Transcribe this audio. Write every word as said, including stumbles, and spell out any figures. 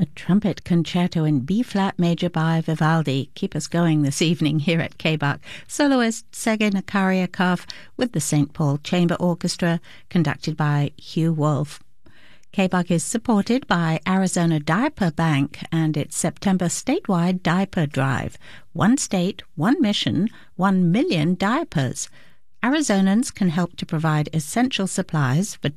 A trumpet concerto in B-flat major by Vivaldi keep us going this evening here at K B U C. Soloist Sergei Nakaryakov with the Saint Paul Chamber Orchestra, conducted by Hugh Wolf. K B U C is supported by Arizona Diaper Bank and its September statewide diaper drive. One state, one mission, one million diapers. Arizonans can help to provide essential supplies for